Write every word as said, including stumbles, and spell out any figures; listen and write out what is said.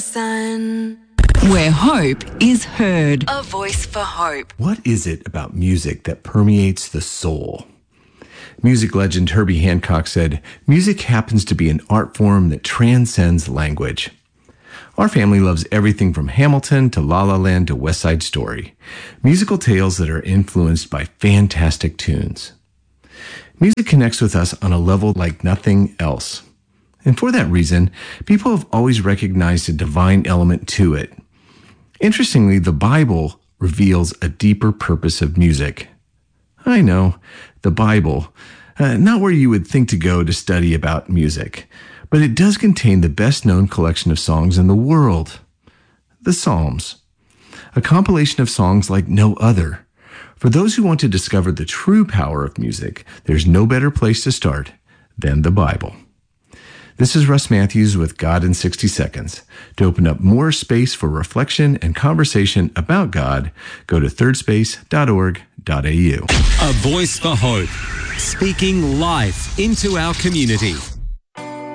Sun. Where hope is heard. A voice for hope. What is it about music that permeates the soul? Music legend Herbie Hancock said, "Music happens to be an art form that transcends language." Our family loves everything from Hamilton to La La Land to West Side Story. Musical tales that are influenced by fantastic tunes. Music connects with us on a level like nothing else. And for that reason, people have always recognized a divine element to it. Interestingly, the Bible reveals a deeper purpose of music. I know, the Bible, uh, not where you would think to go to study about music, but it does contain the best-known collection of songs in the world, the Psalms, a compilation of songs like no other. For those who want to discover the true power of music, there's no better place to start than the Bible. This is Russ Matthews with God in sixty seconds. To open up more space for reflection and conversation about God, go to third space dot org dot a u. A voice for hope, speaking life into our community.